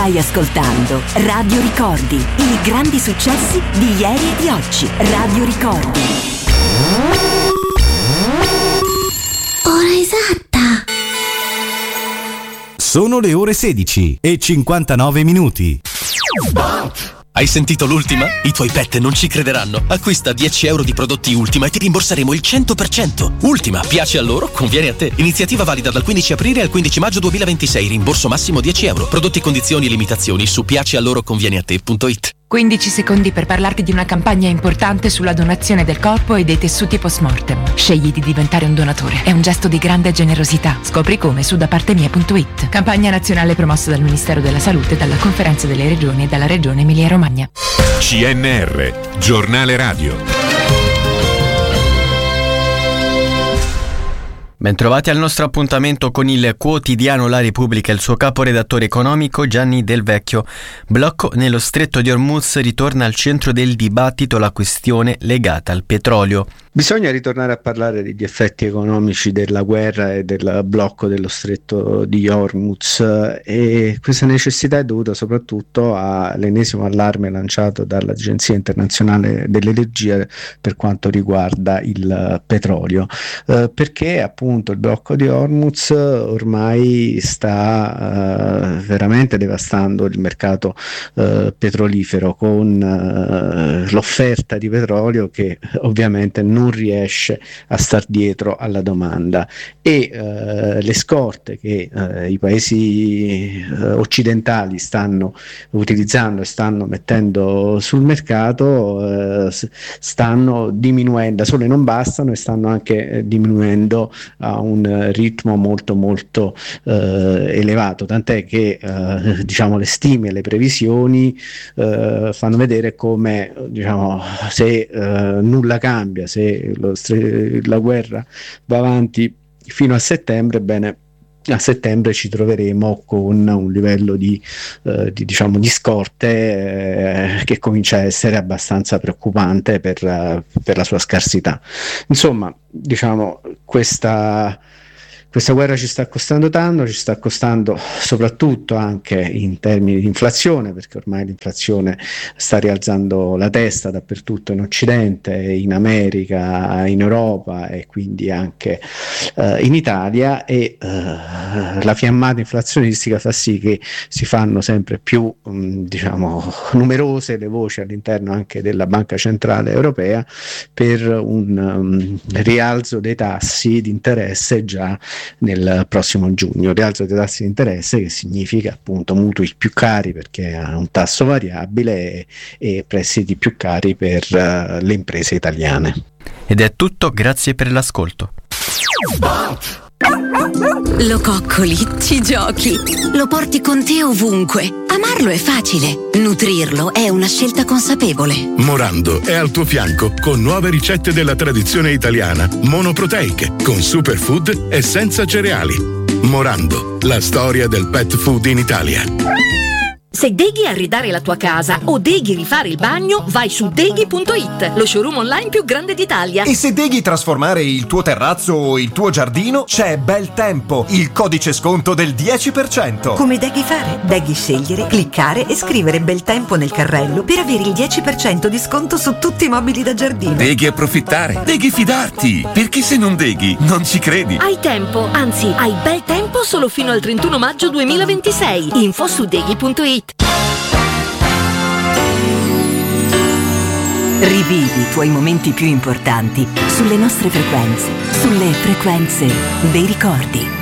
Stai ascoltando Radio Ricordi, i grandi successi di ieri e di oggi. Radio Ricordi. Ora esatta. Sono le ore 16 e 59 minuti. Hai sentito l'ultima? I tuoi pet non ci crederanno. Acquista 10 euro di prodotti Ultima e ti rimborseremo il 100%. Ultima, piace a loro, conviene a te. Iniziativa valida dal 15 aprile al 15 maggio 2026. Rimborso massimo 10 euro. Prodotti, condizioni e limitazioni su piacealoroconvieneate.it. 15 secondi per parlarti di una campagna importante sulla donazione del corpo e dei tessuti post-mortem. Scegli di diventare un donatore. È un gesto di grande generosità. Scopri come su dapartemia.it. Campagna nazionale promossa dal Ministero della Salute, dalla Conferenza delle Regioni e dalla Regione Emilia-Romagna. CNR, giornale radio. Bentrovati al nostro appuntamento con il quotidiano La Repubblica e il suo caporedattore economico Gianni Del Vecchio. Blocco nello stretto di Hormuz, ritorna al centro del dibattito la questione legata al petrolio. Bisogna ritornare a parlare degli effetti economici della guerra e del blocco dello stretto di Hormuz, e questa necessità è dovuta soprattutto all'ennesimo allarme lanciato dall'Agenzia Internazionale dell'Energia per quanto riguarda il petrolio, perché appunto il blocco di Hormuz ormai sta veramente devastando il mercato petrolifero, con l'offerta di petrolio che ovviamente non riesce a star dietro alla domanda, e le scorte che i paesi occidentali stanno utilizzando e stanno mettendo sul mercato stanno diminuendo, da sole non bastano e stanno anche diminuendo a un ritmo molto molto elevato, tant'è che diciamo le stime e le previsioni fanno vedere come, diciamo, se nulla cambia, se la guerra va avanti fino a settembre, bene, a settembre ci troveremo con un livello di scorte che comincia a essere abbastanza preoccupante per la sua scarsità. Insomma, diciamo, questa guerra ci sta costando tanto, ci sta costando soprattutto anche in termini di inflazione, perché ormai l'inflazione sta rialzando la testa dappertutto in Occidente, in America, in Europa e quindi anche in Italia, e la fiammata inflazionistica fa sì che si fanno sempre più numerose le voci all'interno anche della Banca Centrale Europea per un rialzo dei tassi di interesse già nel prossimo giugno. Rialzo dei tassi di interesse che significa appunto mutui più cari perché ha un tasso variabile e prestiti più cari per le imprese italiane. Ed è tutto, grazie per l'ascolto. Lo coccoli, ci giochi, lo porti con te ovunque. Amarlo è facile, nutrirlo è una scelta consapevole. Morando è al tuo fianco con nuove ricette della tradizione italiana, monoproteiche, con superfood e senza cereali. Morando, la storia del pet food in Italia. Se deghi arredare la tua casa o deghi rifare il bagno, vai su deghi.it, lo showroom online più grande d'Italia. E se deghi trasformare il tuo terrazzo o il tuo giardino, c'è Bel Tempo, il codice sconto del 10%. Come deghi fare? Deghi scegliere, cliccare e scrivere Bel Tempo nel carrello per avere il 10% di sconto su tutti i mobili da giardino. Deghi approfittare, deghi fidarti, perché se non deghi non ci credi. Hai tempo, anzi hai bel tempo solo fino al 31 maggio 2026. Info su deghi.it. Rivivi i tuoi momenti più importanti sulle nostre frequenze, sulle frequenze dei ricordi.